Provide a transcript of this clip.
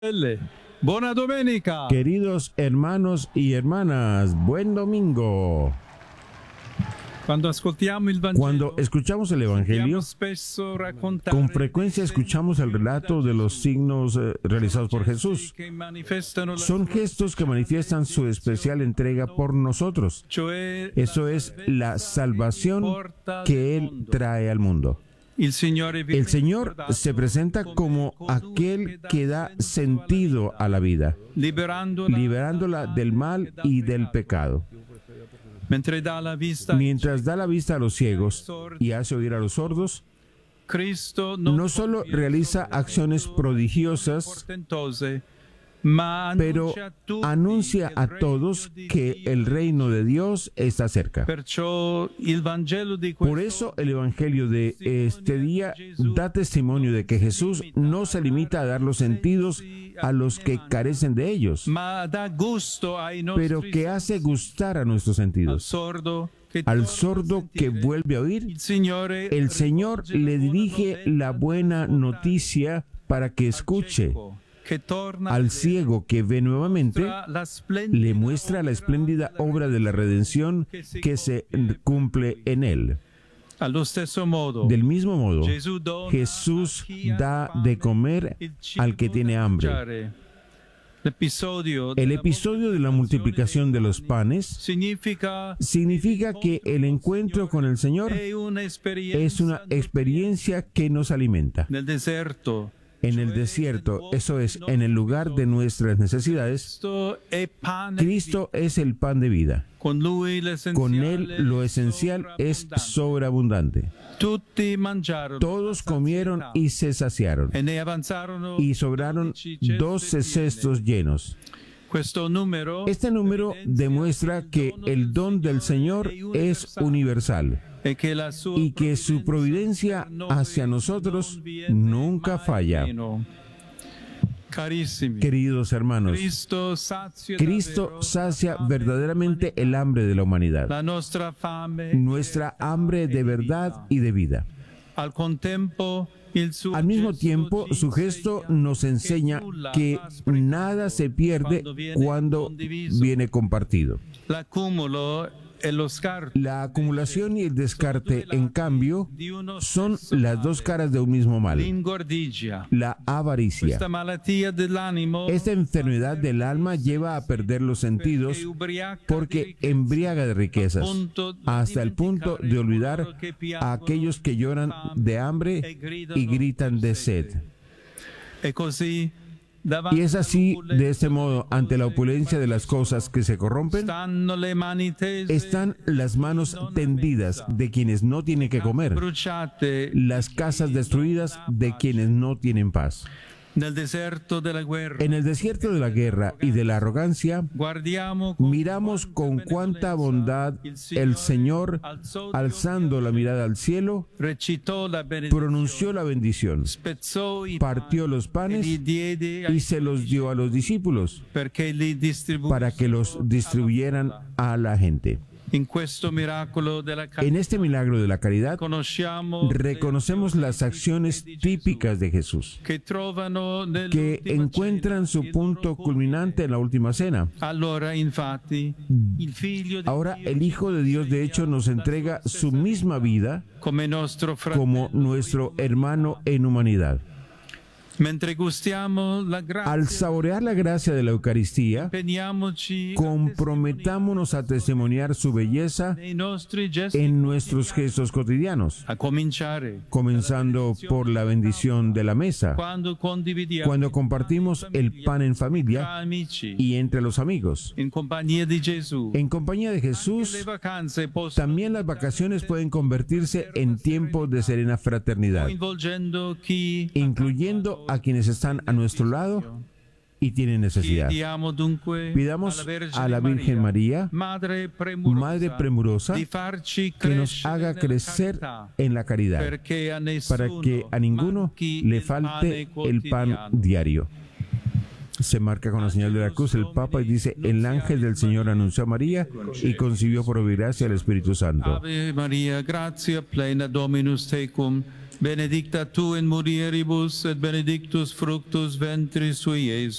Buona domenica. Queridos hermanos y hermanas, buen domingo. Cuando escuchamos el Evangelio, con frecuencia escuchamos el relato de los signos realizados por Jesús. Son gestos que manifiestan su especial entrega por nosotros. Eso es la salvación que Él trae al mundo. El Señor se presenta como aquel que da sentido a la vida, liberándola del mal y del pecado. Mientras da la vista a los ciegos y hace oír a los sordos, no solo realiza acciones prodigiosas, pero anuncia a todos que el reino de Dios está cerca. Por eso el Evangelio de este día da testimonio de que Jesús no se limita a dar los sentidos a los que carecen de ellos, pero que hace gustar a nuestros sentidos. Al sordo que vuelve a oír, el Señor le dirige la buena noticia para que escuche. Al ciego que ve nuevamente, le muestra la espléndida obra de la redención que se cumple en él. Del mismo modo, Jesús da de comer al que tiene hambre. El episodio de la multiplicación de los panes significa que el encuentro con el Señor es una experiencia que nos alimenta. En el desierto, eso es, en el lugar de nuestras necesidades, Cristo es el pan de vida. Con Él lo esencial es sobreabundante. Todos comieron y se saciaron, y sobraron 12 cestos llenos. Este número demuestra que el don del Señor es universal y que su providencia hacia nosotros nunca falla. Queridos hermanos, Cristo sacia verdaderamente el hambre de la humanidad, nuestra hambre de verdad y de vida. Al mismo tiempo, su gesto nos enseña que nada se pierde cuando viene compartido. La acumulación y el descarte, en cambio, son las dos caras de un mismo mal. La avaricia. Esta enfermedad del alma lleva a perder los sentidos porque embriaga de riquezas, hasta el punto de olvidar a aquellos que lloran de hambre y gritan de sed. Y es así, de este modo, ante la opulencia de las cosas que se corrompen, están las manos tendidas de quienes no tienen que comer, las casas destruidas de quienes no tienen paz. En el desierto de la guerra y de la arrogancia, miramos con cuánta bondad el Señor, alzando la mirada al cielo, pronunció la bendición, partió los panes y se los dio a los discípulos para que los distribuyeran a la gente. En este milagro de la caridad, reconocemos las acciones típicas de Jesús, que encuentran su punto culminante en la última cena. Ahora, el Hijo de Dios, de hecho, nos entrega su misma vida como nuestro hermano en humanidad. Al saborear la gracia de la Eucaristía, comprometámonos a testimoniar su belleza en nuestros gestos cotidianos, comenzando por la bendición de la mesa, cuando compartimos el pan en familia y entre los amigos. En compañía de Jesús, también las vacaciones pueden convertirse en tiempos de serena fraternidad, incluyendo a quienes están a nuestro lado y tienen necesidad. Pidamos a la Virgen María, Madre premurosa, que nos haga crecer en la caridad, para que a ninguno le falte el pan diario. Se marca con la señal de la cruz el Papa y dice: el ángel del Señor anunció a María y concibió por obra y gracia al Espíritu Santo. Ave María, gratia plena Dominus tecum, benedicta tu in mulieribus et benedictus fructus ventris sui, Iesus.